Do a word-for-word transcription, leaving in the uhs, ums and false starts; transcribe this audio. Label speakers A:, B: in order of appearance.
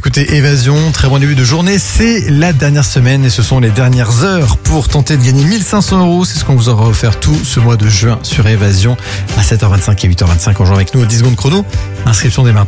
A: écoutez Évasion, très bon début de journée. C'est la dernière semaine et ce sont les dernières heures pour tenter de gagner mille cinq cents euros. C'est ce qu'on vous aura offert tout ce mois de juin sur Évasion à sept heures vingt-cinq et huit heures vingt-cinq. On joue avec nous au dix secondes chrono. Inscription dès maintenant.